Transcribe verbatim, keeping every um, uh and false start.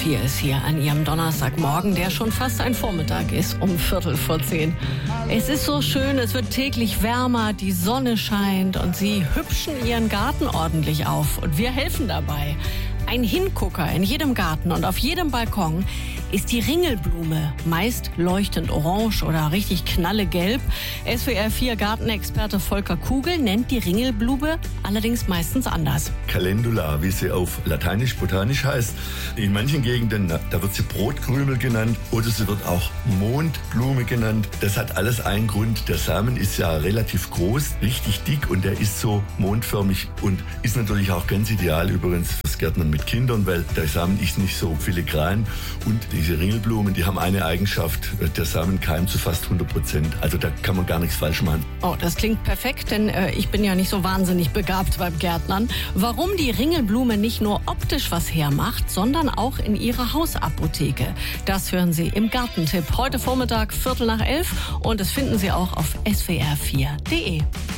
vier ist hier an Ihrem Donnerstagmorgen, der schon fast ein Vormittag ist, um Viertel vor zehn. Es ist so schön, es wird täglich wärmer, die Sonne scheint und Sie hübschen Ihren Garten ordentlich auf. Und wir helfen dabei. Ein Hingucker in jedem Garten und auf jedem Balkon ist die Ringelblume, meist leuchtend orange oder richtig knallegelb. S W R vier Gartenexperte Volker Kugel nennt die Ringelblume allerdings meistens anders. Calendula, wie sie auf Lateinisch botanisch heißt. In manchen Gegenden, da wird sie Brotkrümel genannt oder sie wird auch Mondblume genannt. Das hat alles einen Grund. Der Samen ist ja relativ groß, richtig dick und der ist so mondförmig und ist natürlich auch ganz ideal übrigens fürs Gärtnern mit Kindern, weil der Samen ist nicht so filigran und diese Ringelblumen, die haben eine Eigenschaft, der Samen keimt zu fast hundert Prozent. Also da kann man gar nichts falsch machen. Oh, das klingt perfekt, denn äh, ich bin ja nicht so wahnsinnig begabt beim Gärtnern. Warum die Ringelblume nicht nur optisch was hermacht, sondern auch in Ihrer Hausapotheke. Das hören Sie im Gartentipp. Heute Vormittag, Viertel nach elf und das finden Sie auch auf S W R vier punkt de.